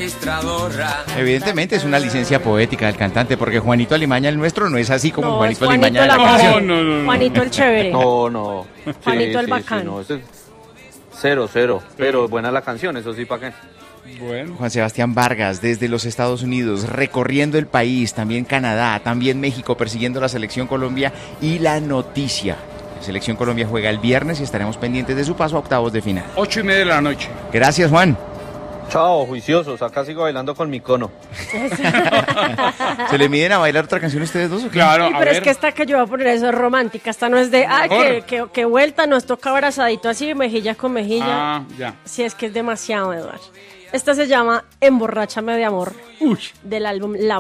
registradora. Evidentemente es una licencia poética del cantante, porque Juanito Alimaña, el nuestro, no es así como No, Juanito es Alimaña de la Juanito canción. No. Juanito el chévere. No. Juanito el bacán. no, eso es 0-0. Pero buena la canción, eso sí, ¿para qué? Bueno. Juan Sebastián Vargas, desde los Estados Unidos, recorriendo el país, también Canadá, también México, persiguiendo la Selección Colombia y la noticia. La Selección Colombia juega el viernes y estaremos pendientes de su paso a octavos de final. 8:30 de la noche. Gracias, Juan. Chao, juiciosos, acá sigo bailando con mi cono. ¿Se le miden a bailar otra canción ustedes dos o qué? Claro, Sí, a pero ver. es que esta que yo voy a poner eso es romántica. Esta no es de, Mejor. que vuelta, nos toca abrazadito así, mejilla con mejilla. Ah, ya. Sí, es que es demasiado, Eduardo. Esta se llama Emborráchame de amor, Uy. del álbum La